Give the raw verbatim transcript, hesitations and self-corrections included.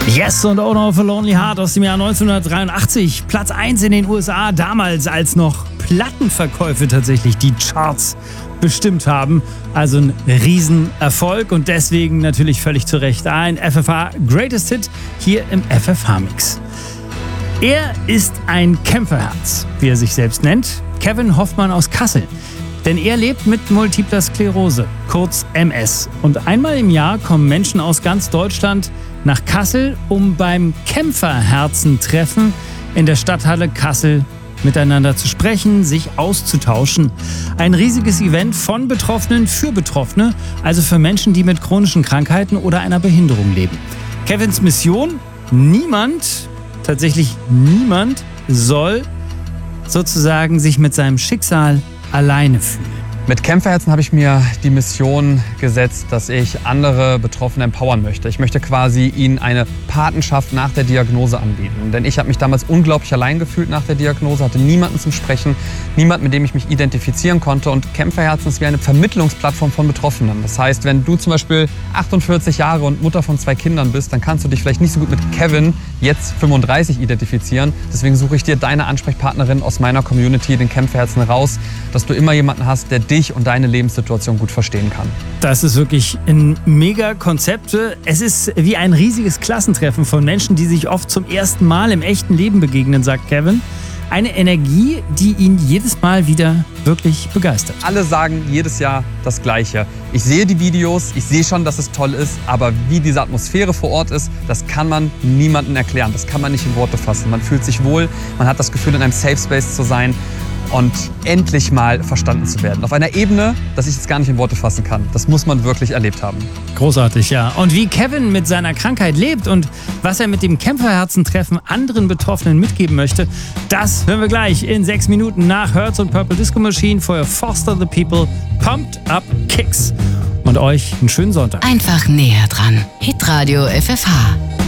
Yes und Owner of a Lonely Heart aus dem Jahr neunzehnhundertdreiundachtzig. Platz eins in den U S A, damals als noch Plattenverkäufe tatsächlich die Charts bestimmt haben. Also ein Riesenerfolg und deswegen natürlich völlig zu Recht ein F F H Greatest Hit hier im F F H-Mix. Er ist ein Kämpferherz, wie er sich selbst nennt, Kevin Hoffmann aus Kassel. Denn er lebt mit Multipler Sklerose, kurz M S. Und einmal im Jahr kommen Menschen aus ganz Deutschland nach Kassel, um beim Kämpferherzentreffen in der Stadthalle Kassel miteinander zu sprechen, sich auszutauschen. Ein riesiges Event von Betroffenen für Betroffene, also für Menschen, die mit chronischen Krankheiten oder einer Behinderung leben. Kevins Mission: Niemand, tatsächlich niemand, soll sozusagen sich mit seinem Schicksal alleine fühlen. Mit Kämpferherzen habe ich mir die Mission gesetzt, dass ich andere Betroffene empowern möchte. Ich möchte quasi ihnen eine Patenschaft nach der Diagnose anbieten. Denn ich habe mich damals unglaublich allein gefühlt nach der Diagnose, hatte niemanden zum Sprechen, niemanden, mit dem ich mich identifizieren konnte. Und Kämpferherzen ist wie eine Vermittlungsplattform von Betroffenen. Das heißt, wenn du zum Beispiel achtundvierzig Jahre und Mutter von zwei Kindern bist, dann kannst du dich vielleicht nicht so gut mit Kevin, jetzt fünfunddreißig, identifizieren. Deswegen suche ich dir deine Ansprechpartnerin aus meiner Community, den Kämpferherzen, raus, dass du immer jemanden hast, der dich und deine Lebenssituation gut verstehen kann. Das ist wirklich ein mega Konzept. Es ist wie ein riesiges Klassentreffen von Menschen, die sich oft zum ersten Mal im echten Leben begegnen, sagt Kevin. Eine Energie, die ihn jedes Mal wieder wirklich begeistert. Alle sagen jedes Jahr das Gleiche. Ich sehe die Videos, ich sehe schon, dass es toll ist, aber wie diese Atmosphäre vor Ort ist, das kann man niemandem erklären. Das kann man nicht in Worte fassen. Man fühlt sich wohl, man hat das Gefühl, in einem Safe Space zu sein und endlich mal verstanden zu werden. Auf einer Ebene, dass ich es gar nicht in Worte fassen kann. Das muss man wirklich erlebt haben. Großartig, ja. Und wie Kevin mit seiner Krankheit lebt und was er mit dem Kämpferherzentreffen anderen Betroffenen mitgeben möchte, das hören wir gleich in sechs Minuten nach Hertz und Purple Disco Machine für Foster the People, Pumped Up Kicks. Und euch einen schönen Sonntag. Einfach näher dran. Hitradio F F H.